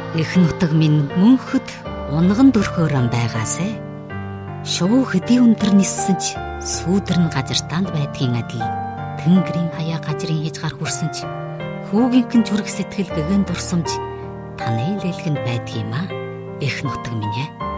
Эх нутаг минь мөнхөд унган дөрхөөрөн байгаасай. Шувуу хөдий өндөр ниссэн ч сүүдэр нь газартаанд байдгийн адил тэнгэрийн хаяа гажрын хязгаар хүрсэн ч хүүгийнхэн зүрх сэтгэл гэгэн дурсамж таны лэлгэнд байдгиймаа. Эх нутаг минь ээ.